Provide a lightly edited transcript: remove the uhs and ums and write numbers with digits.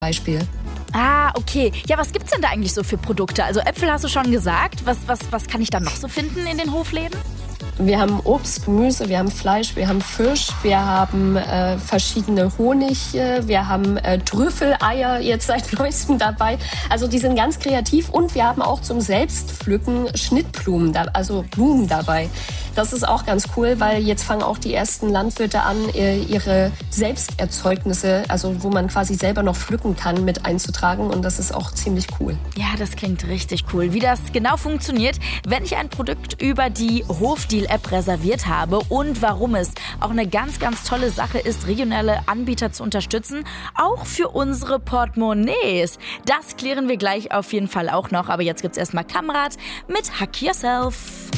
Beispiel. Ah, okay. Ja, was gibt's denn da eigentlich so für Produkte? Also Äpfel hast du schon gesagt. Was kann ich da noch so finden in den Hofläden? Wir haben Obst, Gemüse, wir haben Fleisch, wir haben Fisch, wir haben verschiedene Honig, wir haben Trüffeleier jetzt seit neuestem dabei. Also die sind ganz kreativ und wir haben auch zum Selbstpflücken Schnittblumen, also Blumen dabei. Das ist auch ganz cool, weil jetzt fangen auch die ersten Landwirte an, ihre Selbsterzeugnisse, also wo man quasi selber noch pflücken kann, mit einzutragen und das ist auch ziemlich cool. Ja, das klingt richtig cool. Wie das genau funktioniert, wenn ich ein Produkt über die Hofdeal-App reserviert habe und warum es auch eine ganz, ganz tolle Sache ist, regionale Anbieter zu unterstützen, auch für unsere Portemonnaies. Das klären wir gleich auf jeden Fall auch noch, aber jetzt gibt's erstmal Kamrat mit Hack Yourself.